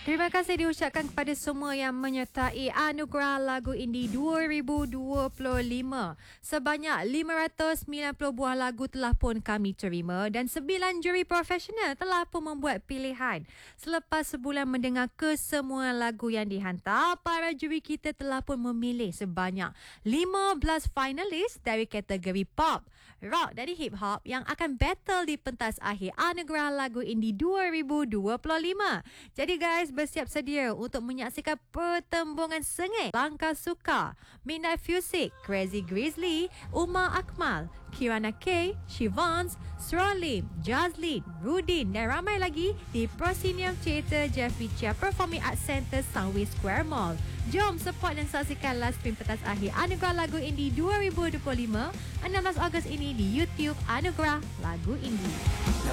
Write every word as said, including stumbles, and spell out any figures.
Terima kasih diucapkan kepada semua yang menyertai Anugerah Lagu Indie dua ribu dua puluh lima. Sebanyak lima ratus sembilan puluh buah lagu telah pun kami terima dan sembilan juri profesional telah pun membuat pilihan. Selepas sebulan mendengar kesemua lagu yang dihantar, para juri kita telah pun memilih sebanyak lima belas finalis dari kategori pop, rock dan hip hop yang akan battle di pentas akhir Anugerah Lagu Indie dua ribu dua puluh lima. Jadi guys, bersiap sedia untuk menyaksikan pertembungan sengit Langkah Suka, Midnight Fusic, Crazy Grizzly, Umar Akmal, Kirana K, Shivans, Srolim, Jazlin, Rudin dan ramai lagi di Proscenium Theatre Jeffrey Chia Performing Arts Centre Sunway Square Mall. Jom support dan saksikan live stream pentas akhir Anugerah Lagu Indie dua ribu dua puluh lima enam belas Ogos ini di YouTube Anugerah Lagu Indie.